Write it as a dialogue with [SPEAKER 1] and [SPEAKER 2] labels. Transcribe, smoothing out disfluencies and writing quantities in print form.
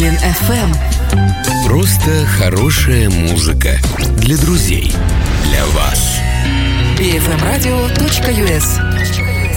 [SPEAKER 1] Буковелин FM.
[SPEAKER 2] Просто хорошая музыка для друзей, для вас.
[SPEAKER 1] bfmradio.us